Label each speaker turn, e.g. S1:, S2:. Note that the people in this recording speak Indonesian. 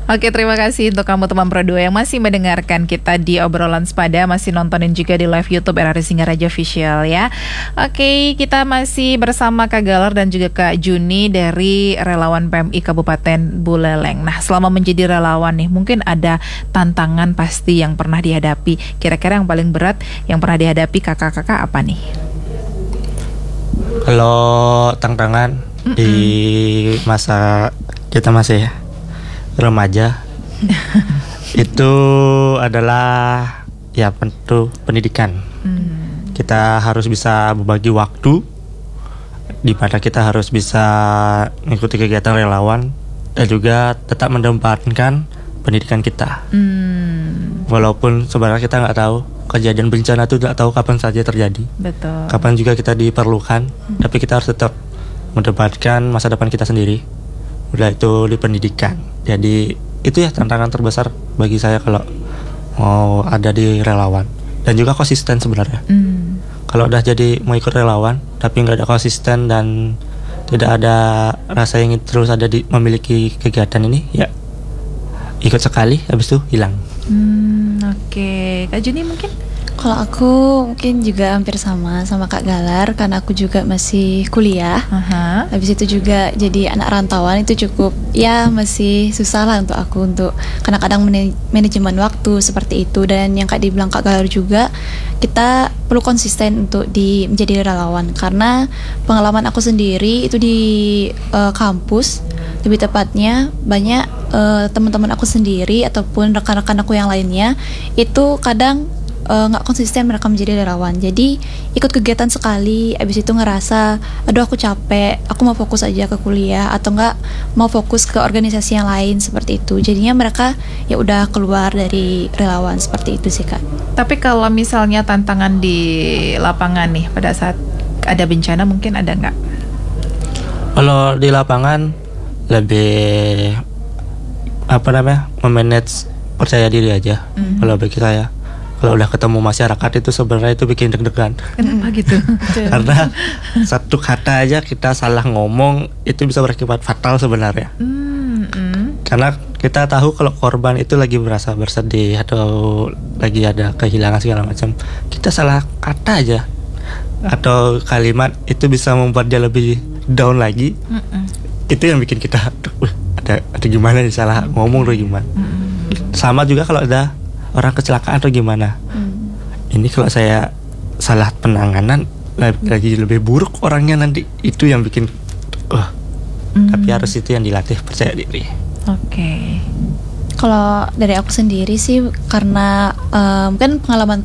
S1: Oke, terima kasih untuk kamu teman Pro 2 yang masih mendengarkan kita di obrolan sepada, masih nontonin juga di live YouTube RRI Singaraja Official ya. Oke, kita masih bersama Kak Galar dan juga Kak Juni dari relawan PMI Kabupaten Buleleng. Nah, selama menjadi relawan nih, mungkin ada tantangan pasti yang pernah dihadapi. Kira-kira yang paling berat yang pernah dihadapi kakak-kakak apa nih?
S2: Kalau tantangan di masa kita masih remaja itu adalah ya tentu pendidikan. Kita harus bisa berbagi waktu, di mana kita harus bisa mengikuti kegiatan relawan dan juga tetap mendepankan pendidikan kita. Walaupun sebenarnya kita nggak tahu kejadian bencana itu, nggak tahu kapan saja terjadi.
S1: Betul.
S2: Kapan juga kita diperlukan, tapi kita harus tetap mendepankan masa depan kita sendiri. Udah itu di pendidikan. Jadi itu ya tantangan terbesar bagi saya kalau mau ada di relawan. Dan juga konsisten sebenarnya. Kalau udah jadi mau ikut relawan tapi nggak ada konsisten dan tidak ada rasa ingin terus ada di memiliki kegiatan ini, ya ikut sekali habis itu hilang.
S1: Oke, Kak Juni mungkin?
S3: Kalau aku mungkin juga hampir sama Kak Galar, karena aku juga masih kuliah. Habis itu juga jadi anak rantauan, itu cukup ya masih susah lah untuk aku, untuk kadang-kadang manajemen waktu seperti itu. Dan yang Kak dibilang Kak Galar juga, kita perlu konsisten untuk menjadi relawan, karena pengalaman aku sendiri itu di kampus, lebih tepatnya banyak teman-teman aku sendiri ataupun rekan-rekan aku yang lainnya itu kadang nggak konsisten mereka menjadi relawan. Jadi ikut kegiatan sekali, abis itu ngerasa aduh aku capek, aku mau fokus aja ke kuliah atau nggak mau fokus ke organisasi yang lain seperti itu. Jadinya mereka ya udah keluar dari relawan seperti itu sih Kak.
S1: Tapi kalau misalnya tantangan di lapangan nih pada saat ada bencana mungkin ada nggak?
S2: Kalau di lapangan lebih memanage percaya diri aja. Kalau bagi saya, kalau udah ketemu masyarakat itu sebenarnya itu bikin deg-degan.
S1: Kenapa gitu?
S2: Karena satu kata aja kita salah ngomong itu bisa berakibat fatal sebenarnya. Karena kita tahu kalau korban itu lagi merasa bersedih atau lagi ada kehilangan segala macam, kita salah kata aja atau kalimat itu bisa membuat dia lebih down lagi. Itu yang bikin kita ada gimana nih, salah ngomong atau gimana. Sama juga kalau ada orang kecelakaan atau gimana. Ini kalau saya salah penanganan lagi lebih buruk orangnya nanti, itu yang bikin tapi harus itu yang dilatih, percaya diri.
S1: Oke.
S3: Kalau dari aku sendiri sih, karena mungkin pengalaman